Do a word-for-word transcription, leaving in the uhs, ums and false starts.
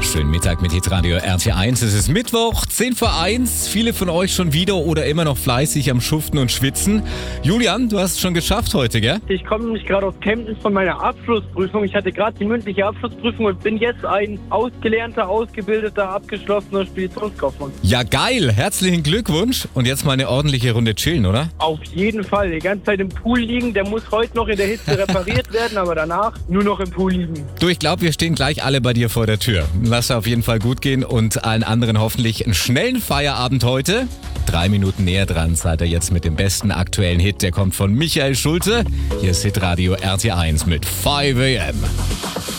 Schönen Mittag mit Hitradio R T eins. Es ist Mittwoch, zehn vor eins. Viele von euch schon wieder oder immer noch fleißig am Schuften und Schwitzen. Julian, du hast es schon geschafft heute, gell? Ich komme nämlich gerade aus Chemnitz von meiner Abschlussprüfung. Ich hatte gerade die mündliche Abschlussprüfung und bin jetzt ein ausgelernter, ausgebildeter, abgeschlossener Speditionskaufmann. Ja, geil. Herzlichen Glückwunsch. Und jetzt mal eine ordentliche Runde chillen, oder? Auf jeden Fall. Die ganze Zeit im Pool liegen. Der muss heute noch in der Hitze repariert werden, aber danach nur noch im Pool liegen. Du, ich glaube, wir stehen gleich alle bei dir vor der Tür. Lass auf jeden Fall gut gehen und allen anderen hoffentlich einen schnellen Feierabend heute. Drei Minuten näher dran seid ihr jetzt mit dem besten aktuellen Hit. Der kommt von Michael Schulte. Hier ist Hitradio R T eins mit fünf A M.